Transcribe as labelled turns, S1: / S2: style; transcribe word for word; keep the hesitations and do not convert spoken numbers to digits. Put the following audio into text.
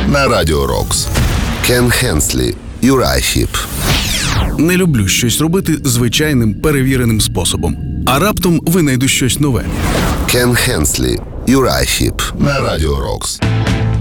S1: на Радіо Рокс. Кен Хенслі, Юрай Хіп.
S2: Не люблю щось робити звичайним перевіреним способом. А раптом винайду щось нове.
S1: Кен Хенслі, Юрай Хіп на Радіо Рокс.